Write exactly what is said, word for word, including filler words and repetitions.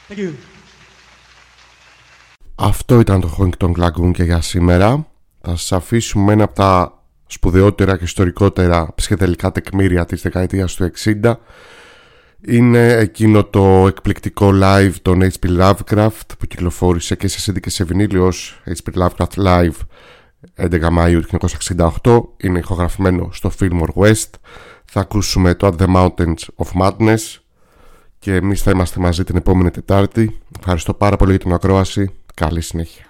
Thank you. Αυτό ήταν το Honky Tonk Lagoon και για σήμερα. Θα σας αφήσουμε ένα από τα σπουδαιότερα και ιστορικότερα ψυχεδελικά τεκμήρια της δεκαετίας του εξήντα. Είναι εκείνο το εκπληκτικό live των έιτς πι Lovecraft που κυκλοφόρησε και σε σι ντι και σε βινίλιο ως έιτς πι Lovecraft Live έντεκα Μαΐου του χίλια εννιακόσια εξήντα οκτώ. Είναι ηχογραφημένο στο Fillmore West. Θα ακούσουμε το At the Mountains of Madness και εμείς θα είμαστε μαζί την επόμενη Τετάρτη. Ευχαριστώ πάρα πολύ για την ακρόαση. Καλή συνέχεια.